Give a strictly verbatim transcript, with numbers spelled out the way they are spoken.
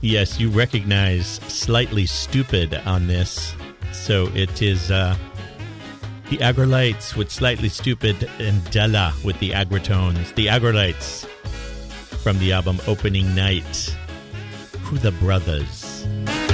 Yes, you recognize Slightly Stoopid on this. So it is uh, the Aggrolites with Slightly Stoopid and Della with the Aggritones. The Aggrolites from the album Opening Night. Who the Brothers.